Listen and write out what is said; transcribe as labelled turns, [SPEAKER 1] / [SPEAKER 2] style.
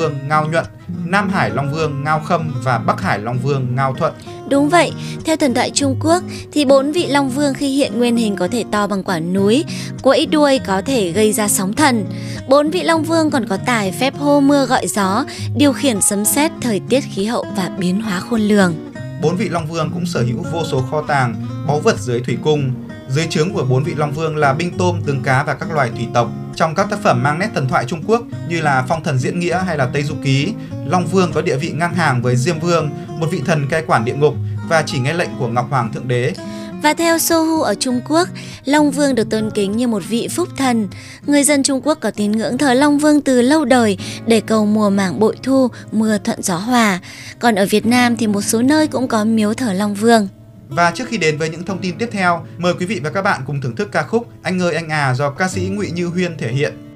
[SPEAKER 1] Vương Ngao Nhuận, Nam Hải Long Vương Ngao Khâm và Bắc Hải Long Vương Ngao Thuận.
[SPEAKER 2] Đúng vậy, theo thần thoại Trung Quốc thì 4 vị Long Vương khi hiện nguyên hình có thể to bằng quả núi, quẫy đuôi có thể gây ra sóng thần. 4 vị Long Vương còn có tài phép hô mưa gọi gió, điều khiển sấm sét, thời tiết khí hậu và biến hóa khôn lường.
[SPEAKER 1] 4 vị Long Vương cũng sở hữu vô số kho tàng, báu vật dưới thủy cung. Dưới trướng của 4 vị Long Vương là binh tôm, tướng cá và các loài thủy tộc. Trong các tác phẩm mang nét thần thoại Trung Quốc như là Phong Thần Diễn Nghĩa hay là Tây Du Ký, Long Vương có địa vị ngang hàng với Diêm Vương, một vị thần cai quản địa ngục và chỉ nghe lệnh của Ngọc Hoàng Thượng Đế.
[SPEAKER 2] Và theo Sohu ở Trung Quốc, Long Vương được tôn kính như một vị phúc thần. Người dân Trung Quốc có tín ngưỡng thờ Long Vương từ lâu đời để cầu mùa màng bội thu, mưa thuận gió hòa. Còn ở Việt Nam thì một số nơi cũng có miếu thờ Long Vương.
[SPEAKER 1] Và trước khi đến với những thông tin tiếp theo, mời quý vị và các bạn cùng thưởng thức ca khúc Anh ơi anh à do ca sĩ Ngụy Như Huyên thể hiện.